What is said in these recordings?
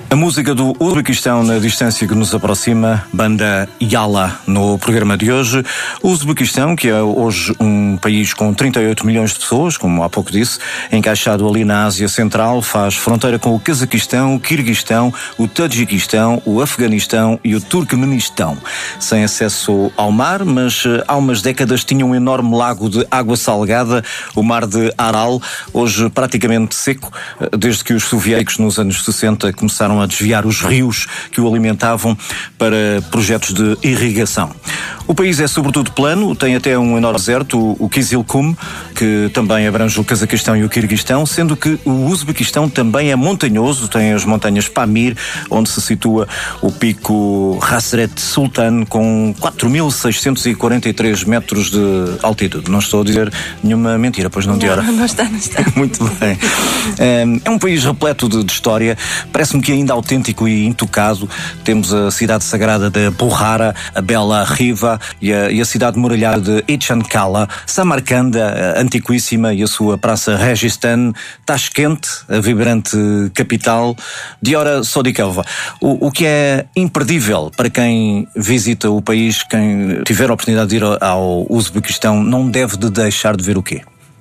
A música do Uzbequistão na distância que nos aproxima, banda Yala, no programa de hoje. O Uzbequistão, que é hoje um país com 38 milhões de pessoas, como há pouco disse, encaixado ali na Ásia Central, faz fronteira com o Cazaquistão, o Quirguistão, o Tajiquistão, o Afeganistão e o Turcomenistão. Sem acesso ao mar, mas há umas décadas tinha um enorme lago de água salgada, o mar de Aral, hoje praticamente seco, desde que os soviéticos nos anos 60 começaram a desviar os rios que o alimentavam para projetos de irrigação. O país é sobretudo plano, tem até um enorme deserto, o Kizilkum, que também abrange o Cazaquistão e o Quirguistão, sendo que o Uzbequistão também é montanhoso, tem as montanhas Pamir, onde se situa o pico Hazret Sultan, com 4.643 metros de altitude. Não estou a dizer nenhuma mentira, pois não, Diora? Não está. Muito bem. É um país repleto de história, parece-me que ainda autêntico e intocado. Temos a cidade sagrada de Bukhara, a bela Riva e a cidade muralhada de Ichan-Kala, Samarcanda, antiquíssima, e a sua praça Registan, Tashkent, a vibrante capital. Diora Sodikova, o que é imperdível para quem visita o país, quem tiver a oportunidade de ir ao Uzbequistão, não deve de deixar de ver o quê?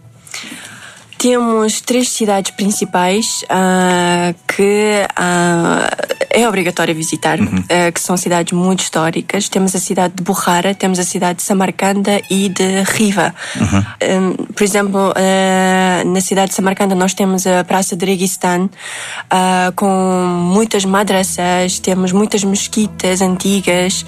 Temos 3 cidades principais que é obrigatório visitar, que são cidades muito históricas. Temos a cidade de Bukhara, temos a cidade de Samarcanda e de Riva. Por exemplo, na cidade de Samarcanda nós temos a Praça de Registan, com muitas madrasas, temos muitas mesquitas antigas.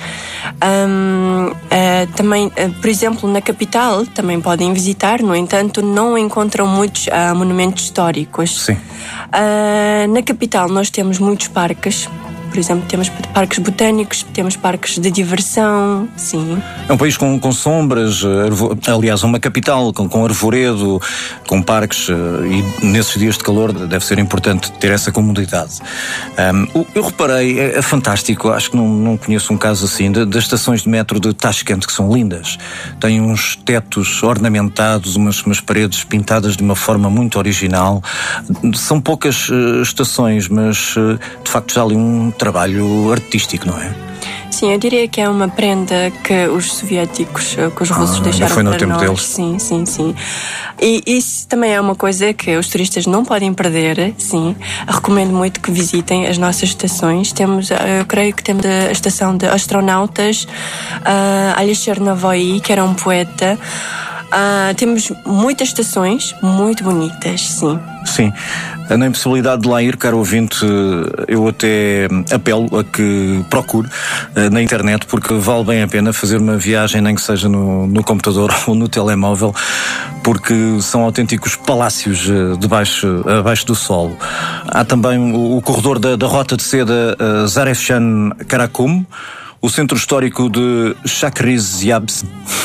Também, por exemplo, na capital também podem visitar, no entanto não encontram muitos monumentos históricos. Sim. Na capital nós temos muitos parques. Por exemplo, temos parques botânicos, temos parques de diversão, sim. É um país com sombras, aliás, uma capital com arvoredo, com parques, e nesses dias de calor deve ser importante ter essa comodidade. Eu reparei, é fantástico, acho que não conheço um caso assim, das estações de metro de Tashkent, que são lindas. Têm uns tetos ornamentados, umas paredes pintadas de uma forma muito original. São poucas estações, mas de facto já ali um trabalho artístico, não é? Sim, eu diria que é uma prenda que os soviéticos, que os russos deixaram foi no para tempo nós. deles. Sim. E isso também é uma coisa que os turistas não podem perder, sim. Recomendo muito que visitem as nossas estações. Temos, eu creio que temos a estação de astronautas, Alisher Navoy, que era um poeta. Temos muitas estações muito bonitas, sim. Sim. Na impossibilidade de lá ir, caro ouvinte, eu até apelo a que procure na internet, porque vale bem a pena fazer uma viagem, nem que seja no computador ou no telemóvel, porque são autênticos palácios abaixo do solo. Há também o corredor da Rota de Seda Zarefshan Karakum, o centro histórico de Shahrizyabz.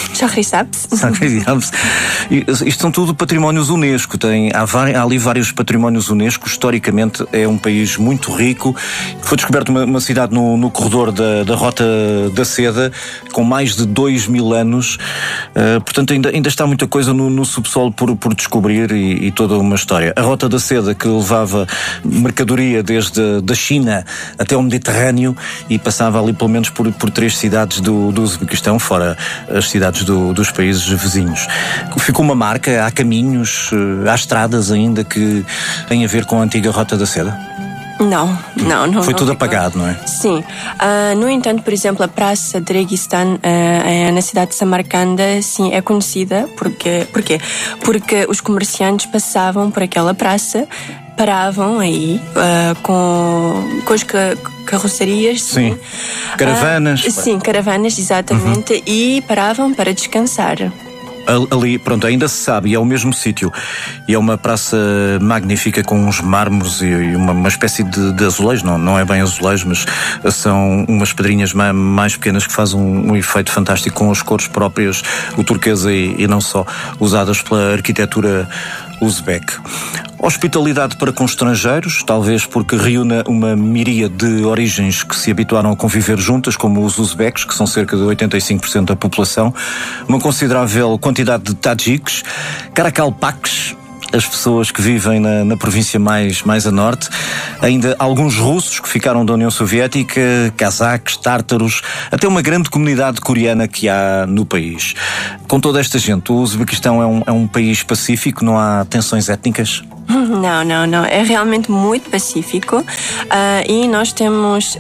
Isto são tudo patrimónios Unesco. Há ali vários patrimónios Unesco. Historicamente é um país muito rico. Foi descoberta uma cidade no corredor da Rota da Seda, com mais de 2.000 anos. Portanto, ainda está muita coisa no subsolo por descobrir, e toda uma história. A Rota da Seda, que levava mercadoria desde da China até o Mediterrâneo, e passava ali pelo menos por 3 cidades do Uzbequistão, fora as cidades dos países vizinhos. Ficou uma marca, há caminhos, há estradas ainda que têm a ver com a antiga Rota da Seda? Não. Foi tudo ficou apagado, não é? Sim. No entanto, por exemplo, a Praça de Registan na cidade de Samarcanda, sim, é conhecida. Porquê? Porque os comerciantes passavam por aquela praça, paravam aí com as carrocerias. Sim. Caravanas. Sim, caravanas, exatamente. E paravam para descansar. Ali, pronto, ainda se sabe, e é o mesmo sítio. E é uma praça magnífica, com uns mármores e uma espécie de azulejo. Não é bem azulejo, mas são umas pedrinhas mais pequenas que fazem um efeito fantástico, com as cores próprias, o turquesa e não só, usadas pela arquitetura uzbeque. Hospitalidade para com estrangeiros, talvez porque reúna uma miríade de origens que se habituaram a conviver juntas, como os uzbeques, que são cerca de 85% da população, uma considerável quantidade de tajiques, carakalpaques, as pessoas que vivem na província mais a norte, ainda alguns russos que ficaram da União Soviética, cazaques, tártaros, até uma grande comunidade coreana que há no país. Com toda esta gente, o Uzbequistão é um país pacífico, não há tensões étnicas? Não. É realmente muito pacífico e nós temos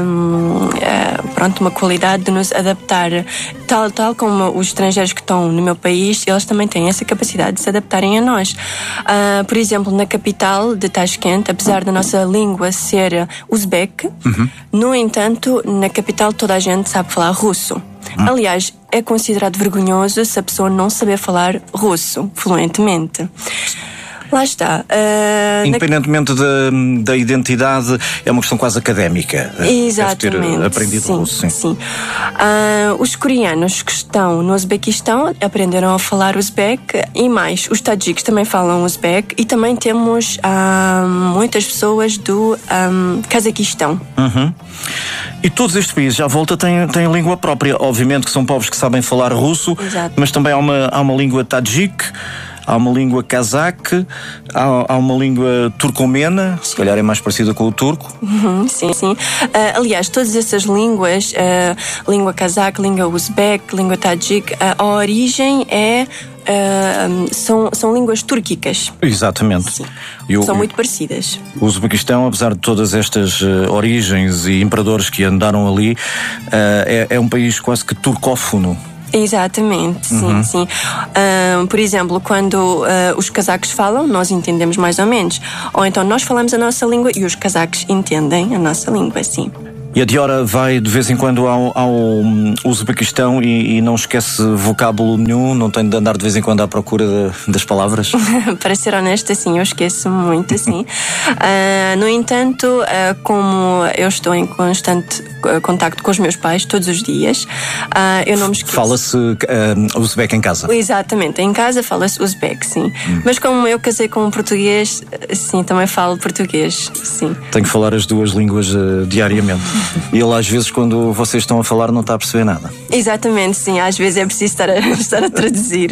uma qualidade de nos adaptar, tal como os estrangeiros que estão no meu país, eles também têm essa capacidade de se adaptarem a nós. Por exemplo, na capital de Tashkent, apesar da nossa língua ser uzbek, no entanto, na capital toda a gente sabe falar russo. Aliás, é considerado vergonhoso se a pessoa não saber falar russo fluentemente. Lá está. Independentemente da identidade, é uma questão quase académica. Exatamente. Deve ter aprendido russo. Sim. Os coreanos que estão no Uzbequistão aprenderam a falar uzbek e mais, os tajiques também falam uzbek e também temos muitas pessoas do Cazaquistão. E todos estes países à volta têm língua própria. Obviamente que são povos que sabem falar russo, Exato. Mas também há uma língua tajique. Há uma língua cazaque, há uma língua turcomena, se calhar é mais parecida com o turco. Sim. Aliás, todas essas línguas, língua cazaque, língua uzbek, língua tajique, a origem são línguas túrquicas. Exatamente. Sim. São muito parecidas. O Uzbequistão, apesar de todas estas origens e imperadores que andaram ali, é um país quase que turcófono. Exatamente, sim. Por exemplo, quando os cazaques falam, nós entendemos mais ou menos. Ou então nós falamos a nossa língua e os cazaques entendem a nossa língua, sim. E a Diora vai de vez em quando ao Uzbequistão e não esquece vocábulo nenhum, não tem de andar de vez em quando à procura das palavras? Para ser honesta, sim, eu esqueço muito, sim. No entanto, como eu estou em constante contacto com os meus pais todos os dias, eu não me esqueço. Fala-se uzbek em casa? Exatamente, em casa fala-se uzbek, sim. Mas como eu casei com um português, sim, também falo português, sim. Tenho que falar as duas línguas diariamente. E ele às vezes, quando vocês estão a falar, não está a perceber nada. Exatamente, sim, às vezes é preciso estar a traduzir.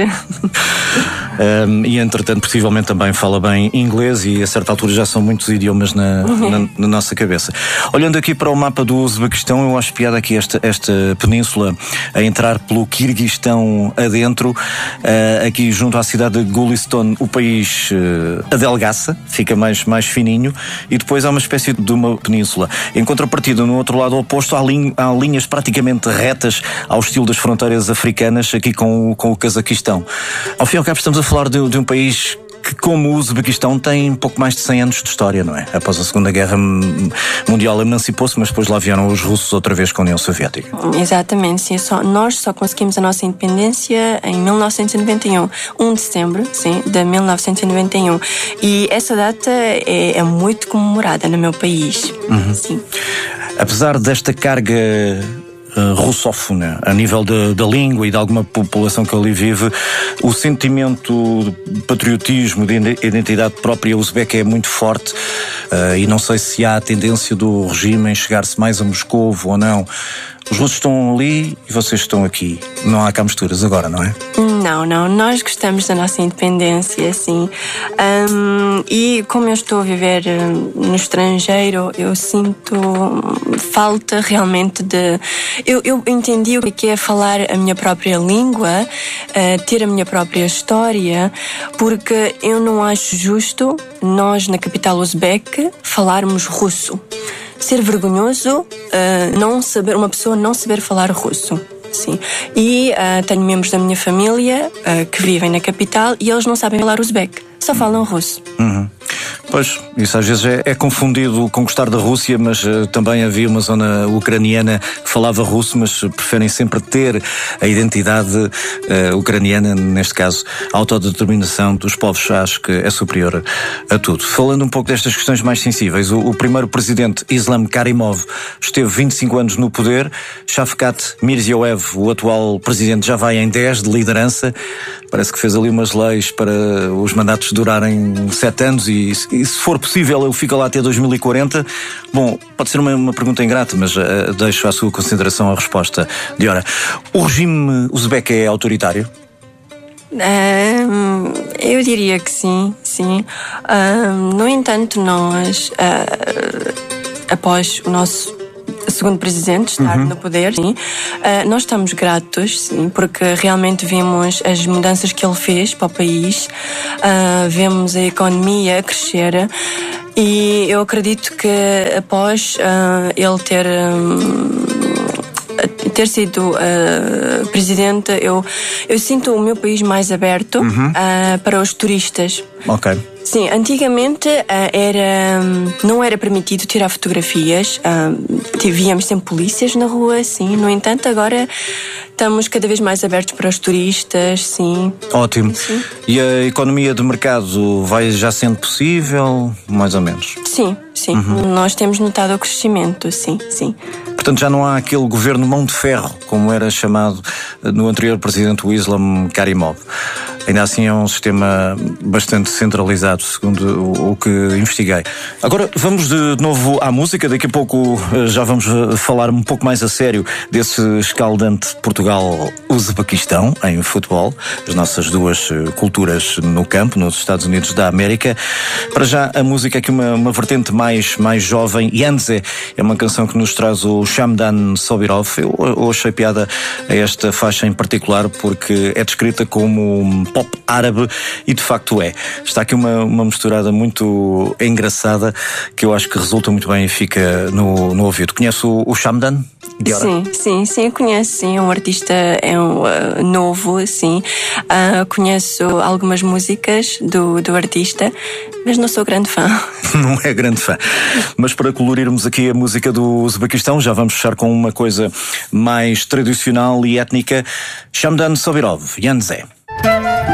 E entretanto, possivelmente também fala bem inglês e a certa altura já são muitos idiomas na nossa cabeça. Olhando aqui para o mapa do Uzbequistão, eu acho piada aqui esta península a entrar pelo Quirguistão adentro, aqui junto à cidade de Gulistan, o país adelgaça, fica mais fininho, e depois há uma espécie de uma península. Em contrapartida, no outro lado oposto, há linhas praticamente retas ao estilo das fronteiras africanas, aqui com o Cazaquistão. Ao fim e ao cabo, estamos a falar de um país que, como o Uzbequistão, tem pouco mais de 100 anos de história, não é? Após a Segunda Guerra Mundial emancipou-se, mas depois lá vieram os russos outra vez com a União Soviética. Exatamente, sim. Nós só conseguimos a nossa independência em 1991, 1 de setembro, sim, de 1991. E essa data é muito comemorada no meu país. Sim. Apesar desta carga russófona, a nível da língua e de alguma população que ali vive, o sentimento de patriotismo, de identidade própria uzbeca é muito forte, e não sei se há a tendência do regime em chegar-se mais a Moscovo ou não. Os russos estão ali e vocês estão aqui. Não há cá misturas agora, não é? Não. Nós gostamos da nossa independência, sim. E como eu estou a viver no estrangeiro, eu sinto falta realmente de... Eu entendi o que é falar a minha própria língua, ter a minha própria história, porque eu não acho justo nós, na capital uzbek, falarmos russo. Ser vergonhoso uma pessoa não saber falar russo. Sim. E tenho membros da minha família que vivem na capital e eles não sabem falar uzbek, só falam russo. Pois, isso às vezes é confundido com gostar da Rússia, mas também havia uma zona ucraniana que falava russo, mas preferem sempre ter a identidade ucraniana, neste caso, a autodeterminação dos povos, acho que é superior a tudo. Falando um pouco destas questões mais sensíveis, o primeiro presidente, Islam Karimov, esteve 25 anos no poder. Shavkat Mirziyoyev, o atual presidente, já vai em 10 de liderança. Parece que fez ali umas leis para os mandatos durarem 7 anos e se for possível ele fica lá até 2040. Bom, pode ser uma pergunta ingrata, mas deixo à sua consideração a resposta. Diora, o regime uzbeco é autoritário? Eu diria que sim. No entanto, nós, após o nosso segundo presidente estar no poder, sim, nós estamos gratos, sim, porque realmente vimos as mudanças que ele fez para o país, vemos a economia a crescer, e eu acredito que após ele ter sido presidente, eu sinto o meu país mais aberto para os turistas. Ok. Sim, antigamente não era permitido tirar fotografias, víamos sempre polícias na rua, sim. No entanto, agora estamos cada vez mais abertos para os turistas, sim. Ótimo. Sim. E a economia de mercado vai já sendo possível, mais ou menos? Sim. Nós temos notado o crescimento, sim. Portanto, já não há aquele governo mão de ferro, como era chamado no anterior presidente, o Islam Karimov. Ainda assim é um sistema bastante centralizado, segundo o que investiguei. Agora vamos de novo à música. Daqui a pouco já vamos falar um pouco mais a sério desse escaldante Portugal-Uzbequistão em futebol, as nossas duas culturas no campo, nos Estados Unidos da América. Para já a música aqui uma vertente mais jovem. Yanze é uma canção que nos traz o Shamdan Sobirov. Eu achei piada a esta faixa em particular porque é descrita como pop árabe e de facto é. Está aqui uma misturada muito engraçada que eu acho que resulta muito bem e fica no ouvido. Conhece o Shamdan? Sim, eu conheço, sim. É um artista novo, sim. Conheço algumas músicas do artista, mas não sou grande fã. Não é grande fã. Mas para colorirmos aqui a música do Uzbequistão, já vamos fechar com uma coisa mais tradicional e étnica. Shamdan Sobirov, Yanze.